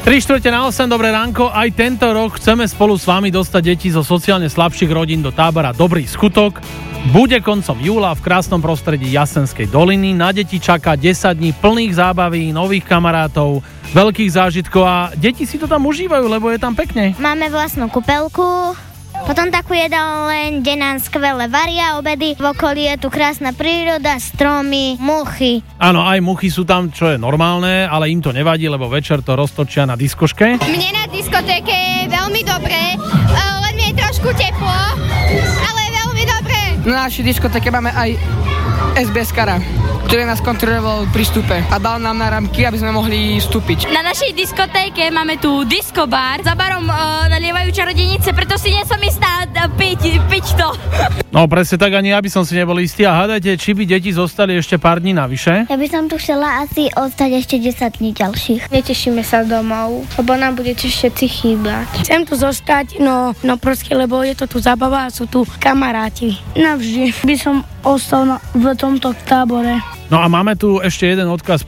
7:45, dobré ránko. Aj tento rok chceme spolu s vami dostať deti zo sociálne slabších rodín do tábora Dobrý skutok. Bude koncom júla v krásnom prostredí Jasenskej doliny. Na deti čaká 10 dní plných zábaví, nových kamarátov, veľkých zážitkov a deti si to tam užívajú, lebo je tam pekne. Máme vlastnú kúpeľku, potom takú jedálne, kde nám skvelé varia obedy. V okolí je tu krásna príroda, stromy, muchy. Áno, aj muchy sú tam, čo je normálne, ale im to nevadí, lebo večer to roztočia na diskoške. Mne na diskotéke je veľmi dobré, len mi je trošku teplo, ale je veľmi dobré. Na našej diskotéke máme aj SBS-kara, ktorý nás kontroloval pri vstupe a dal nám náramky, aby sme mohli vstúpiť. Na našej diskotéke máme tu diskobar. Za barom nalievajú čarodejnice, preto si nie som istá piť to. No presne tak, ani ja by som si nebol istý. A hádajte, či by deti zostali ešte pár dní navyše? Ja by som tu chcela asi ostať ešte 10 dní ďalších. Netešíme sa domov, lebo nám budete všetci chýbať. Chcem tu zostať, no proste, lebo je to tu zábava a sú tu kamaráti. Navždy by som ostal v tomto tábore. No a máme tu ešte jeden odkaz